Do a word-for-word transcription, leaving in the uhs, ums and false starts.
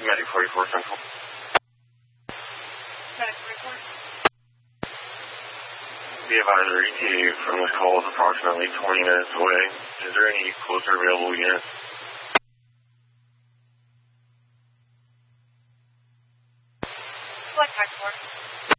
Medic forty-four Central. Medic forty-four. The advisor E T A from this call is approximately twenty minutes away. Is there any closer available units? Select five four.